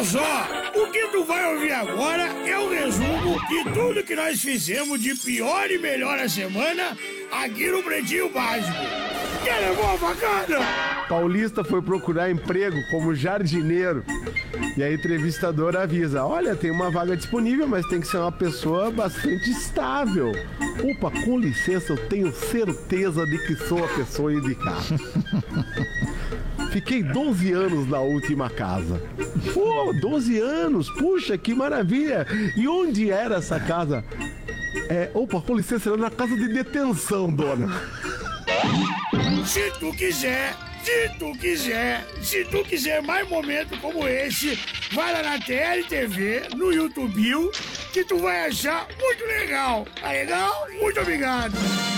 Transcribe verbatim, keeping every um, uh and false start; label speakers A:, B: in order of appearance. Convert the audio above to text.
A: Olha só, o que tu vai ouvir agora é um resumo de tudo que nós fizemos de pior e melhor a semana aqui no Pretinho Básico. Quer levar a facada?
B: Paulista foi procurar emprego como jardineiro e a entrevistadora avisa: olha, tem uma vaga disponível, mas tem que ser uma pessoa bastante estável. Opa, com licença, eu tenho certeza de que sou a pessoa indicada. Fiquei doze anos na última casa. Pô, doze anos, puxa, que maravilha. E onde era essa casa? É, opa, com licença, era na casa de detenção, dona.
A: Se tu quiser, se tu quiser, se tu quiser mais momentos como esse, vai lá na T L T V, no YouTube, que tu vai achar muito legal. Tá legal? Muito obrigado.